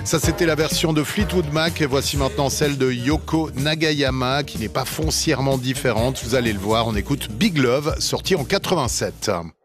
Ça, c'était la version de Fleetwood Mac. Et voici maintenant celle de Yoko Nagayama, qui n'est pas foncièrement différente. Vous allez le voir, on écoute Big Love, sorti en 87.